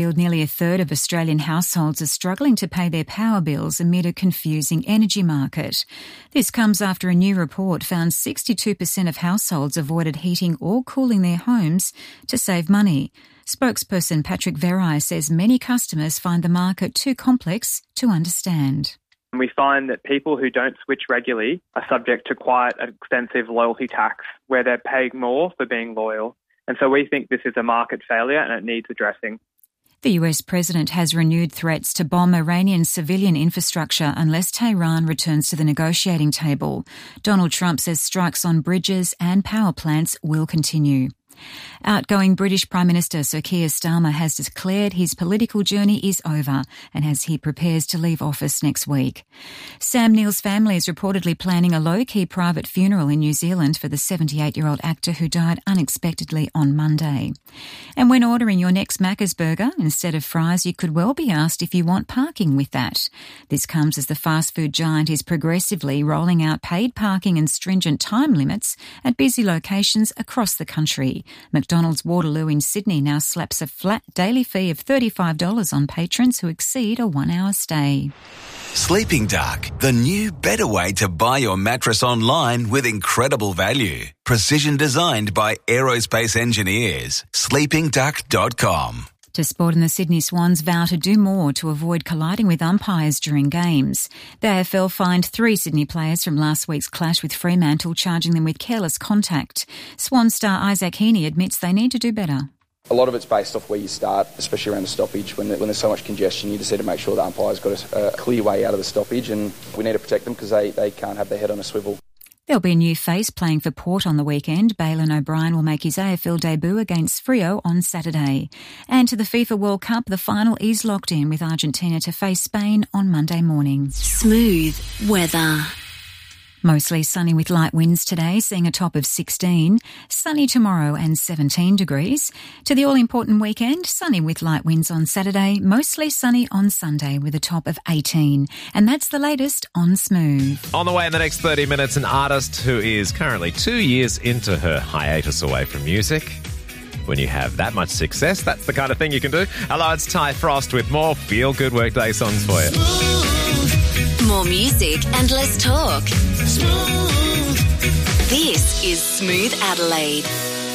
Nearly a third of Australian households are struggling to pay their power bills amid a confusing energy market. This comes after a new report found 62% of households avoided heating or cooling their homes to save money. Spokesperson Patrick Verai says many customers find the market too complex to understand. We find that people who don't switch regularly are subject to quite an extensive loyalty tax where they're paying more for being loyal. And so we think this is a market failure and it needs addressing. The US president has renewed threats to bomb Iranian civilian infrastructure unless Tehran returns to the negotiating table. Donald Trump says strikes on bridges and power plants will continue. Outgoing British Prime Minister Sir Keir Starmer has declared his political journey is over and as he prepares to leave office next week. Sam Neill's family is reportedly planning a low-key private funeral in New Zealand for the 78-year-old actor who died unexpectedly on Monday. And when ordering your next Macca's burger, instead of fries, you could well be asked if you want parking with that. This comes as the fast food giant is progressively rolling out paid parking and stringent time limits at busy locations across the country. McDonald's Waterloo in Sydney now slaps a flat daily fee of $35 on patrons who exceed a 1-hour stay. Sleeping Dark, the new better way to buy your mattress online with incredible value. Precision designed by aerospace engineers. sleepingduck.com. To sport, and the Sydney Swans vow to do more to avoid colliding with umpires during games. The AFL fined 3 Sydney players from last week's clash with Fremantle, charging them with careless contact. Swan star Isaac Heaney admits they need to do better. A lot of it's based off where you start, especially around the stoppage. When there's so much congestion, you just need to make sure the umpire's got a clear way out of the stoppage, and we need to protect them because they can't have their head on a swivel. There'll be a new face playing for Port on the weekend. Balin O'Brien will make his AFL debut against Freo on Saturday. And to the FIFA World Cup, the final is locked in with Argentina to face Spain on Monday morning. Smooth weather. Mostly sunny with light winds today, seeing a top of 16. Sunny tomorrow and 17 degrees. To the all-important weekend, sunny with light winds on Saturday, mostly sunny on Sunday with a top of 18. And that's the latest on Smooth. On the way in the next 30 minutes, an artist who is currently 2 years into her hiatus away from music. When you have that much success, that's the kind of thing you can do. Hello, it's Ty Frost with more feel-good workday songs for you. More music and less talk. Smooth. This is Smooth Adelaide.